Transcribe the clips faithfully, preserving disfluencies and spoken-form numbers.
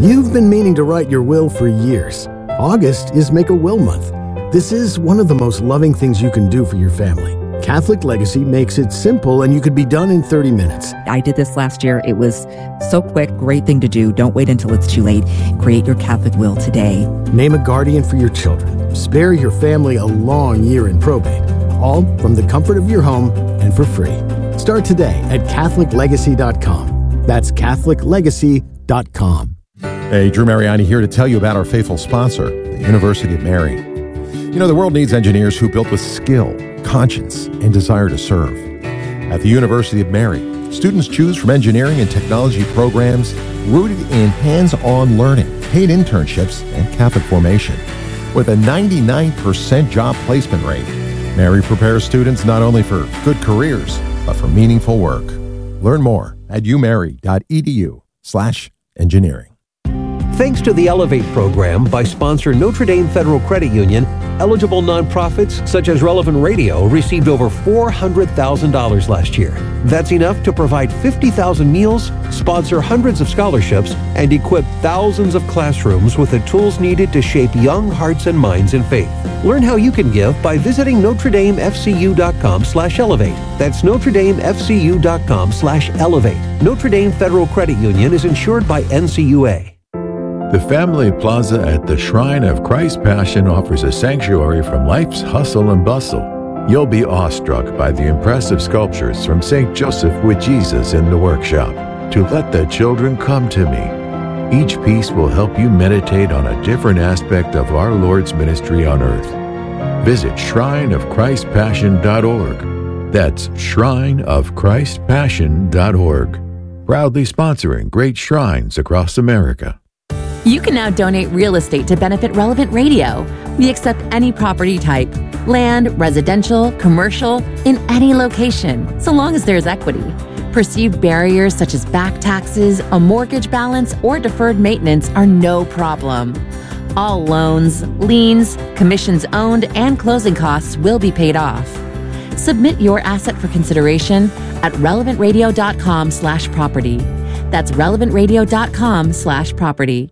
You've been meaning to write your will for years. August is Make a Will Month. This is one of the most loving things you can do for your family. Catholic Legacy makes it simple, and you could be done in thirty minutes. I did this last year. It was so quick. Great thing to do. Don't wait until it's too late. Create your Catholic will today. Name a guardian for your children. Spare your family a long year in probate. All from the comfort of your home and for free. Start today at Catholic Legacy dot com. That's Catholic Legacy dot com. Hey, Drew Mariani here to tell you about our faithful sponsor, the University of Mary. You know, the world needs engineers who built with skill, conscience, and desire to serve. At the University of Mary, students choose from engineering and technology programs rooted in hands-on learning, paid internships, and Catholic formation. With a ninety-nine percent job placement rate, Mary prepares students not only for good careers, but for meaningful work. Learn more at umary.edu slash engineering. Thanks to the Elevate program by sponsor Notre Dame Federal Credit Union, eligible nonprofits such as Relevant Radio received over four hundred thousand dollars last year. That's enough to provide fifty thousand meals, sponsor hundreds of scholarships, and equip thousands of classrooms with the tools needed to shape young hearts and minds in faith. Learn how you can give by visiting Notre Dame F C U dot com slash elevate. That's Notre Dame F C U dot com slash elevate. Notre Dame Federal Credit Union is insured by N C U A. The Family Plaza at the Shrine of Christ's Passion offers a sanctuary from life's hustle and bustle. You'll be awestruck by the impressive sculptures from Saint Joseph with Jesus in the workshop. To Let the Children Come to Me. Each piece will help you meditate on a different aspect of our Lord's ministry on earth. Visit shrine of christ passion dot org. That's shrine of christ passion dot org. Proudly sponsoring great shrines across America. You can now donate real estate to benefit Relevant Radio. We accept any property type, land, residential, commercial, in any location, so long as there's equity. Perceived barriers such as back taxes, a mortgage balance, or deferred maintenance are no problem. All loans, liens, commissions owned, and closing costs will be paid off. Submit your asset for consideration at relevant radio dot com slash property. That's relevant radio dot com slash property.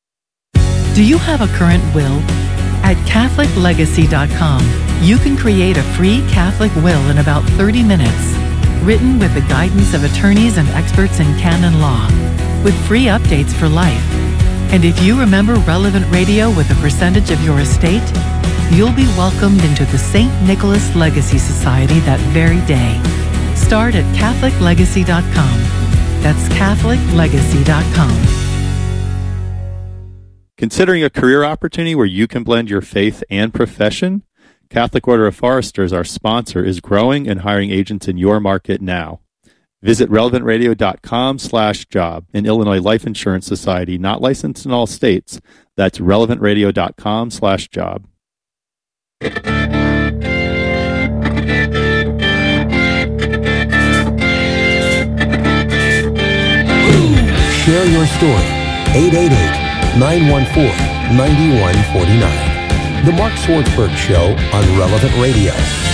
Do you have a current will? At Catholic Legacy dot com, you can create a free Catholic will in about thirty minutes, written with the guidance of attorneys and experts in canon law, with free updates for life. And if you remember Relevant Radio with a percentage of your estate, you'll be welcomed into the Saint Nicholas Legacy Society that very day. Start at Catholic Legacy dot com. That's Catholic Legacy dot com. Considering a career opportunity where you can blend your faith and profession? Catholic Order of Foresters, our sponsor, is growing and hiring agents in your market now. Visit relevant radio dot com slash job. An Illinois Life Insurance Society, not licensed in all states. That's relevant radio dot com slash job. Share your story. eight eight eight, nine one four, nine one four nine. The Mark Swartzberg Show on Relevant Radio.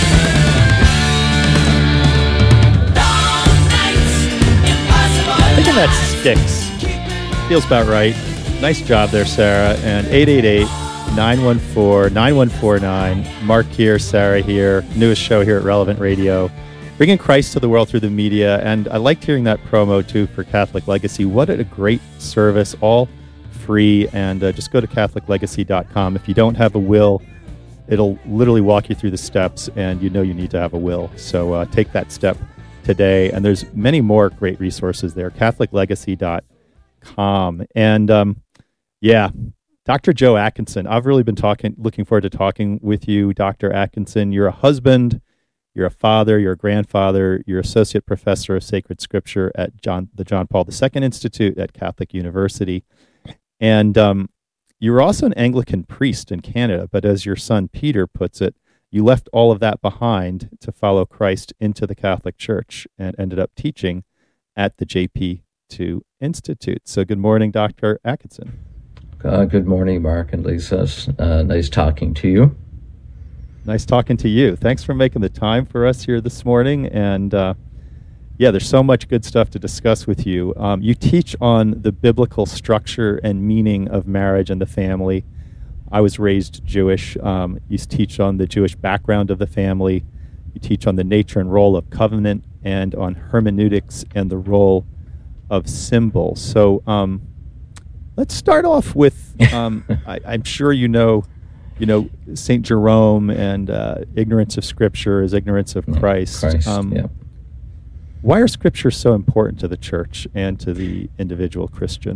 I think that sticks. Feels about right. Nice job there, Sarah. And eight eight eight, nine one four, nine one four nine. Mark here, Sarah here. Newest show here at Relevant Radio. Bringing Christ to the world through the media. And I liked hearing that promo, too, for Catholic Legacy. What a great service. All free. And uh, just go to Catholic Legacy dot com. If you don't have a will, it'll literally walk you through the steps, and you know you need to have a will. So uh, take that step today. And there's many more great resources there. Catholic Legacy dot com. And um, yeah, Doctor Joe Atkinson. I've really been talking, looking forward to talking with you, Doctor Atkinson. You're a husband, you're a father, you're a grandfather, you're associate professor of sacred scripture at John, the John Paul the Second Institute at Catholic University. And um, you were also an Anglican priest in Canada, but as your son Peter puts it, you left all of that behind to follow Christ into the Catholic Church and ended up teaching at the J P two Institute. So good morning, Doctor Atkinson. Uh, good morning, Mark and Lisa. Uh, nice talking to you. Nice talking to you. Thanks for making the time for us here this morning. And uh, yeah, there's so much good stuff to discuss with you. Um, you teach on the biblical structure and meaning of marriage and the family. I was raised Jewish. Um, you teach on the Jewish background of the family. You teach on the nature and role of covenant and on hermeneutics and the role of symbols. So um, let's start off with, um, I, I'm sure you know, you know, Saint Jerome and uh, ignorance of Scripture is ignorance of Christ. Christ um, yeah. Why are Scriptures so important to the church and to the individual Christian?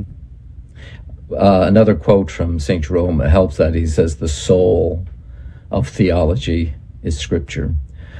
Uh, another quote from Saint Jerome helps that. He says, the soul of theology is Scripture.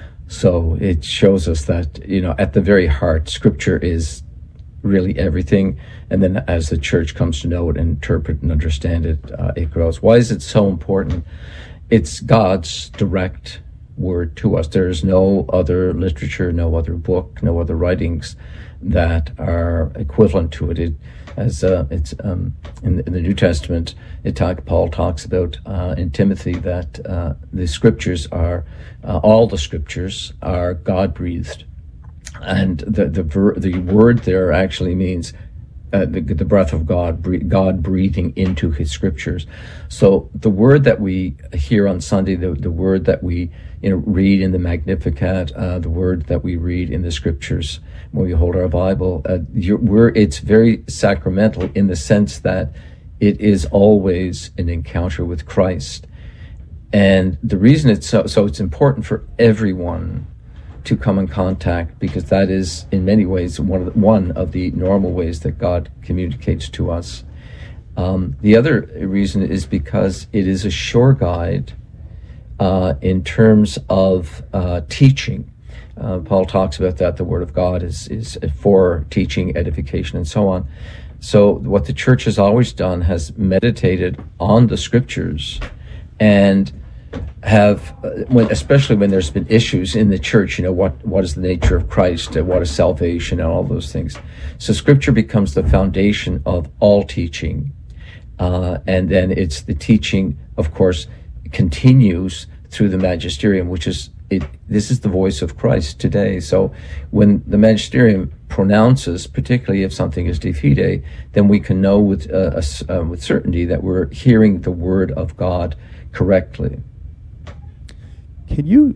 So it shows us that, you know, at the very heart, Scripture is really everything. And then as the church comes to know it and interpret and understand it, uh, it grows. Why is it so important? It's God's direct word to us. There's no other literature, no other book, no other writings that are equivalent to it. It as uh, it's um, in, in the New Testament, it talk, Paul talks about uh, in Timothy that uh, the Scriptures are uh, all the Scriptures are God breathed, and the the ver- the word there actually means uh, the, the breath of God, bre- God breathing into His Scriptures. So the word that we hear on Sunday, the the word that we you know read in the Magnificat, uh, the word that we read in the Scriptures when we hold our Bible, uh, you're, we're, it's very sacramental in the sense that it is always an encounter with Christ. And the reason it's so, so it's important for everyone to come in contact, because that is in many ways one of the, one of the normal ways that God communicates to us. Um, the other reason is because it is a sure guide uh, in terms of uh, teaching. Uh, Paul talks about that. The Word of God is is for teaching, edification, and so on. So what the church has always done has meditated on the Scriptures, and have, uh, when, especially when there's been issues in the church, you know, what what is the nature of Christ, uh, what is salvation, and all those things. So Scripture becomes the foundation of all teaching, uh, and then it's the teaching, of course, continues through the magisterium, which is It, this is the voice of Christ today. So when the magisterium pronounces, particularly if something is de fide, then we can know with uh, uh, with certainty that we're hearing the word of God correctly. Can you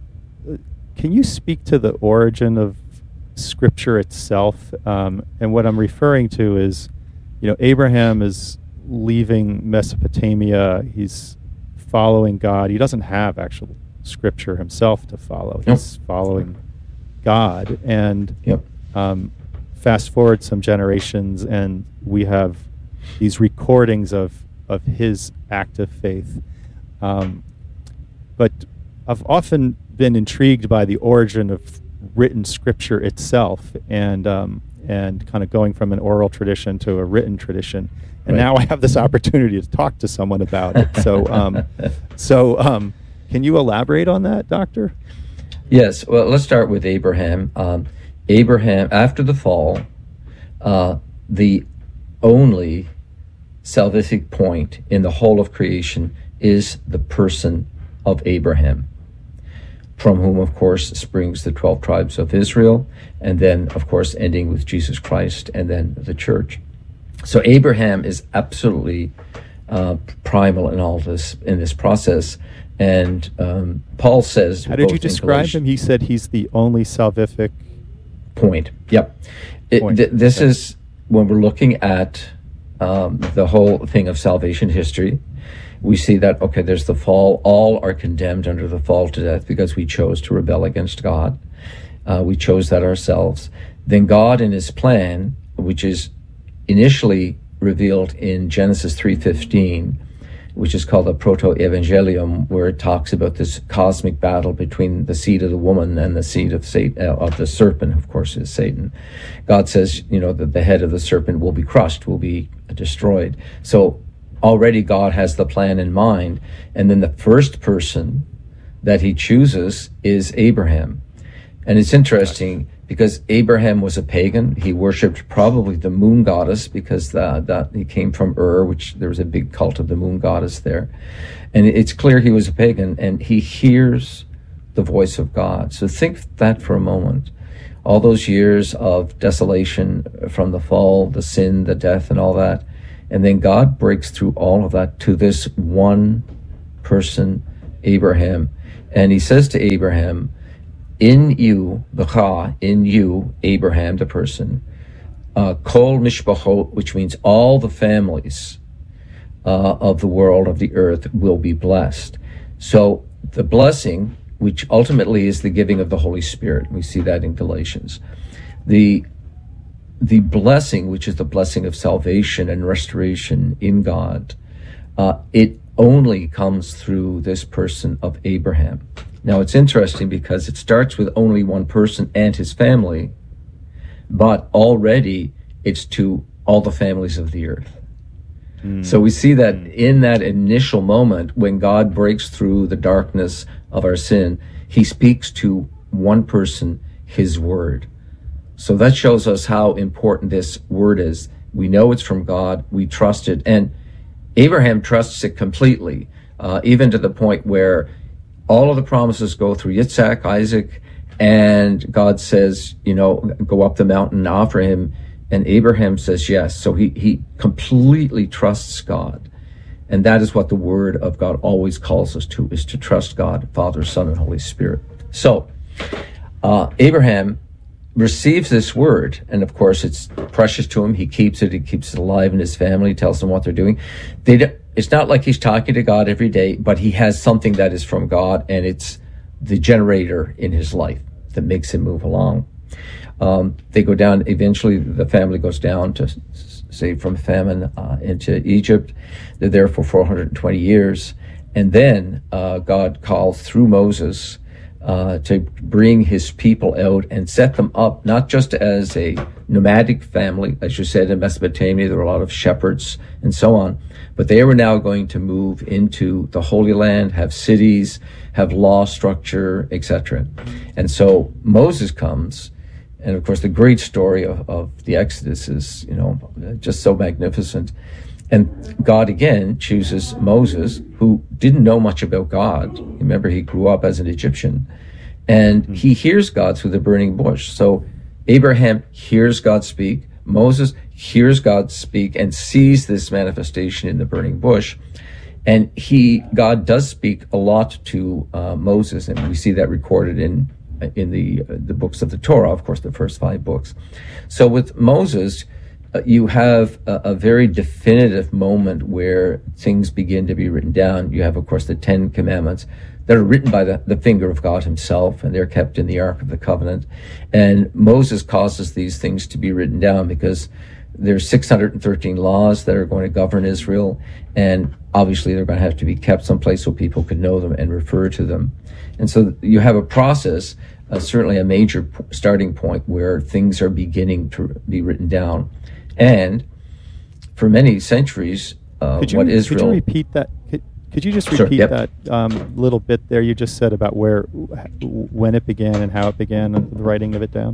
can you speak to the origin of Scripture itself? Um, and what I'm referring to is, you know, Abraham is leaving Mesopotamia. He's following God. He doesn't have actual Scripture himself to follow. He's yep. following God. And yep. um, fast forward some generations, and we have these recordings of, of his act of faith. Um, but I've often been intrigued by the origin of written Scripture itself, and um, and kind of going from an oral tradition to a written tradition. And right. now I have this opportunity to talk to someone about it. So, um, so. Um, Can you elaborate on that, Doctor? Yes. Well, let's start with Abraham. Um, Abraham, after the fall, uh, the only salvific point in the whole of creation is the person of Abraham, from whom, of course, springs the twelve tribes of Israel, and then, of course, ending with Jesus Christ and then the church. So Abraham is absolutely uh, primal in all this, in this process. And um, Paul says... How did you describe him? He said he's the only salvific... Point. Yep. It, Point. Th- this okay. is when we're looking at um, the whole thing of salvation history. We see that, okay, there's the fall. All are condemned under the fall to death because we chose to rebel against God. Uh, we chose that ourselves. Then God, in his plan, which is initially revealed in Genesis three fifteen, which is called the Proto-Evangelium, where it talks about this cosmic battle between the seed of the woman and the seed of Satan, uh, of the serpent, of course, is Satan. God says, you know, that the head of the serpent will be crushed, will be destroyed. So already God has the plan in mind. And then the first person that he chooses is Abraham. And it's interesting because Abraham was a pagan. He worshipped probably the moon goddess because the, that he came from Ur, which there was a big cult of the moon goddess there. And it's clear he was a pagan, and he hears the voice of God. So think that for a moment. all those years of desolation from the fall, the sin, the death, and all that. And then God breaks through all of that to this one person, Abraham. And he says to Abraham, in you, b'cha, in you, Abraham, the person, uh, kol mishpachot, which means all the families uh, of the world, of the earth, will be blessed. So the blessing, which ultimately is the giving of the Holy Spirit, we see that in Galatians. The the blessing, which is the blessing of salvation and restoration in God, uh, it only comes through this person of Abraham. Now, it's interesting because it starts with only one person and his family, but already it's to all the families of the earth. Mm. So we see that in that initial moment when God breaks through the darkness of our sin, he speaks to one person, his word. So that shows us how important this word is. We know it's from God, we trust it, and Abraham trusts it completely, uh, even to the point where all of the promises go through Yitzhak, Isaac, and God says, you know, go up the mountain and offer him, and Abraham says yes. So he, he completely trusts God. And that is what the word of God always calls us to, is to trust God, Father, Son, and Holy Spirit. So uh, Abraham receives this word, and of course it's precious to him. He keeps it, he keeps it alive in his family, tells them what they're doing. They don't, it's not like he's talking to God every day, but he has something that is from God, and it's the generator in his life that makes him move along. Um, they go down, eventually the family goes down to save from famine uh, into Egypt. They're there for four hundred twenty years. And then uh, God calls through Moses uh, to bring his people out and set them up, not just as a nomadic family. As you said, in Mesopotamia, there were a lot of shepherds and so on. But they were now going to move into the Holy Land, have cities, have law structure, et cetera. And so Moses comes. And of course, the great story of, of the Exodus is, you know, just so magnificent. And God again chooses Moses, who didn't know much about God. Remember, he grew up as an Egyptian. And he hears God through the burning bush. So Abraham hears God speak. Moses hears God speak and sees this manifestation in the burning bush. And he, God does speak a lot to uh, Moses, and we see that recorded in in the uh, the books of the Torah, of course, the first five books. So with Moses, uh, you have a, a very definitive moment where things begin to be written down. You have, of course, the Ten Commandments that are written by the, the finger of God himself, and they're kept in the Ark of the Covenant. And Moses causes these things to be written down because there's six hundred thirteen laws that are going to govern Israel, and obviously they're going to have to be kept someplace so people could know them and refer to them. And so you have a process, uh, certainly a major p- starting point where things are beginning to be written down. And for many centuries, uh, could you, what Israel... Could you repeat that? Could, could you just Sure, repeat yep. that um, little bit there you just said about where, when it began and how it began, and the writing of it down?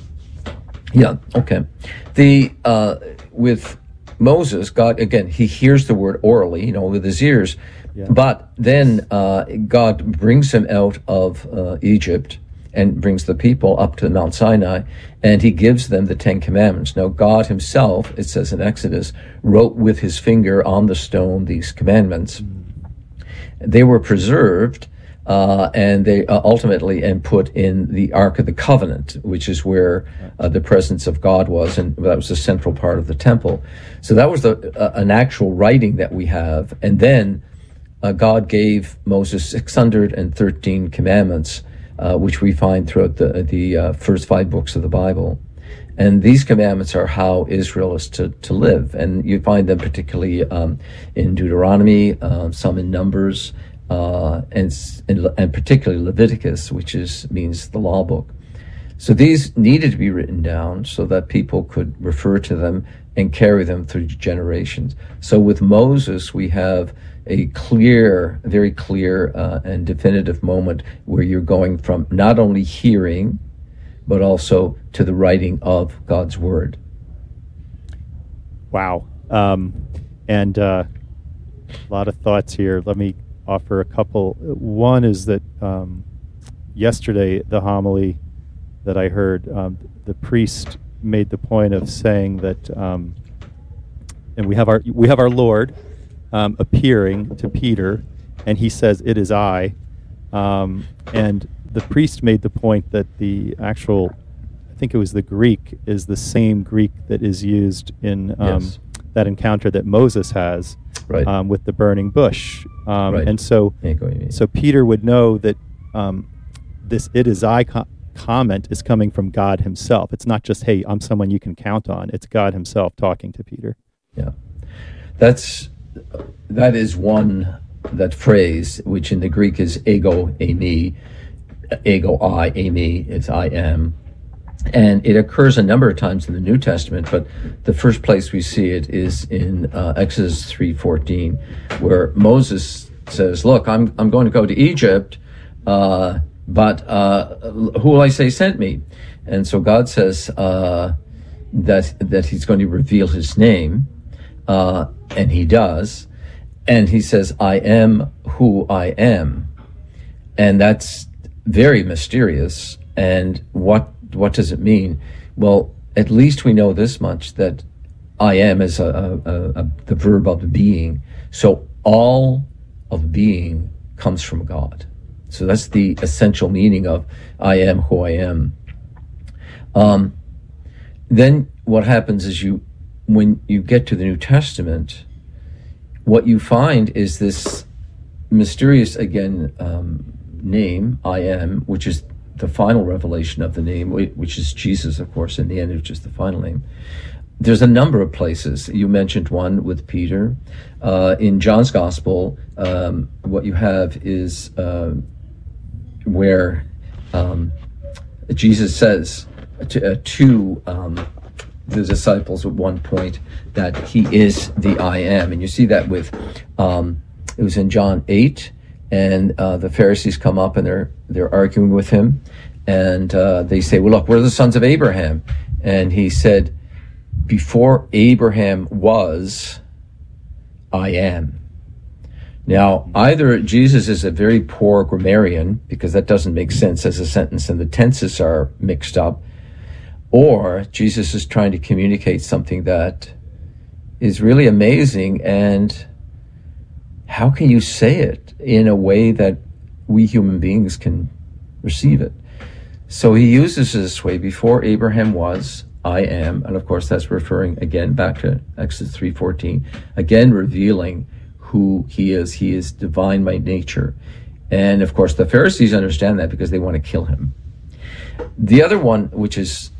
Yeah, okay. The uh, with Moses, God, again, he hears the word orally, you know, with his ears. Yeah. But then uh, God brings him out of uh, Egypt and brings the people up to Mount Sinai, and he gives them the Ten Commandments. Now, God himself, it says in Exodus, wrote with his finger on the stone these commandments. Mm. They were preserved, uh, and they uh, ultimately and put in the Ark of the Covenant, which is where uh, the presence of God was, and that was the central part of the temple. So that was the, uh, an actual writing that we have, and then Uh, God gave Moses six hundred thirteen commandments, uh, which we find throughout the the uh, first five books of the Bible. And these commandments are how Israel is to, to live. And you find them particularly um, in Deuteronomy, uh, some in Numbers, uh, and, and and particularly Leviticus, which is means the law book. So these needed to be written down so that people could refer to them and carry them through generations. So with Moses, we have a clear, very clear uh, and definitive moment where you're going from not only hearing, but also to the writing of God's word. Wow. Um, and uh, a lot of thoughts here. Let me offer a couple. One is that um, yesterday, the homily that I heard. Um, the priest made the point of saying that, um, and we have our we have our Lord um, appearing to Peter, and he says, "It is I," um, and the priest made the point that the actual, I think it was the Greek, is the same Greek that is used in um, Yes. that encounter that Moses has Right. um, with the burning bush. Um, Right. And so, I get what you mean. so Peter would know that um, this "it is I" co- comment is coming from God himself. It's not just, hey, I'm someone you can count on. It's God himself talking to Peter. Yeah, that's that is one that phrase, which in the Greek is ego eimi, ego I, eimi is I am, and it occurs a number of times in the New Testament. But the first place we see it is in uh, Exodus three fourteen, where Moses says, "Look, I'm I'm going to go to Egypt, uh, but uh, who will I say sent me?" And so God says uh, that that He's going to reveal His name. Uh, and he does, and he says, "I am who I am," and that's very mysterious. And what what does it mean? Well, at least we know this much, that "I am" is a, a, a, a, the verb of being. So all of being comes from God. So that's the essential meaning of "I am who I am." Um, then what happens is you. When you get to the New Testament, what you find is this mysterious, again, um, name, "I am," which is the final revelation of the name, which is Jesus, of course, in the end, which is the final name. There's a number of places. You mentioned one with Peter. Uh, in John's Gospel, um, what you have is uh, where um, Jesus says to, uh, to um, the disciples at one point that he is the I am. And you see that with, um, it was in John eight, and uh, the Pharisees come up and they're they're arguing with him, and uh, they say, "Well, look, we're the sons of Abraham." And he said, "Before Abraham was, I am." Now, either Jesus is a very poor grammarian, because that doesn't make sense as a sentence and the tenses are mixed up, or Jesus is trying to communicate something that is really amazing. And how can you say it in a way that we human beings can receive it? So he uses it this way: "Before Abraham was, I am." And of course, that's referring again back to Exodus three fourteen, again revealing who he is. He is divine by nature. And of course, the Pharisees understand that because they want to kill him. The other one, which is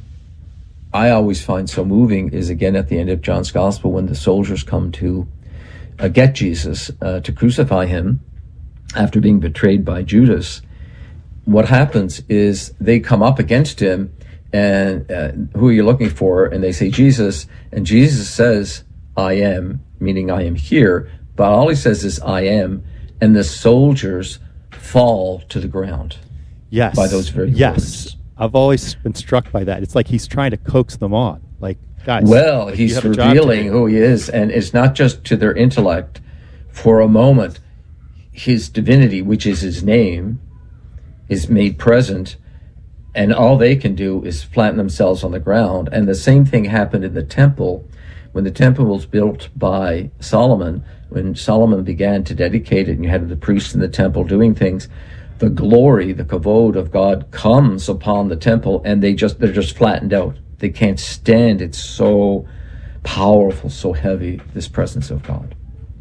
I always find so moving, is again at the end of John's Gospel, when the soldiers come to uh, get Jesus uh, to crucify him after being betrayed by Judas. What happens is they come up against him, and uh, "Who are you looking for?" And they say, "Jesus." And Jesus says, "I am," meaning I am here. But all he says is "I am," and the soldiers fall to the ground. Yes. By those very yes. words. I've always been struck by that. It's like he's trying to coax them on. Like, guys. Well, like, you he's have a job to revealing do. who he is, and it's not just to their intellect. For a moment, his divinity, which is his name, is made present, and all they can do is flatten themselves on the ground. And the same thing happened in the temple. When the temple was built by Solomon, when Solomon began to dedicate it, and you had the priests in the temple doing things, the glory, the kavod of God comes upon the temple, and they just they're just flattened out. They can't stand. It's so powerful, so heavy, this presence of God.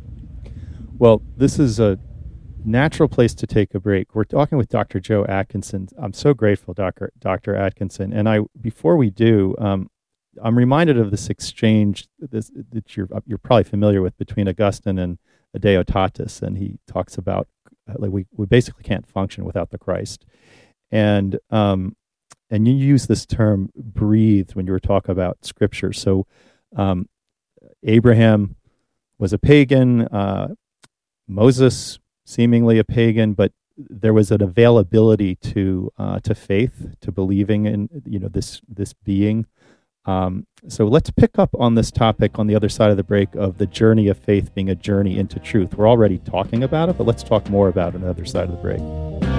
Well, this is a natural place to take a break. We're talking with Doctor Joe Atkinson. I'm so grateful, Doctor Doctor Atkinson. And I, before we do, um, I'm reminded of this exchange this, that you're you're probably familiar with between Augustine and Deodatus, and he talks about like we, we basically can't function without the Christ, and um, and you use this term "breathed" when you were talking about Scripture. So um, Abraham was a pagan, uh, Moses seemingly a pagan, but there was an availability to uh, to faith, to believing in you know this this being. Um, so let's pick up on this topic on the other side of the break of the journey of faith being a journey into truth. We're already talking about it, but let's talk more about it on the other side of the break.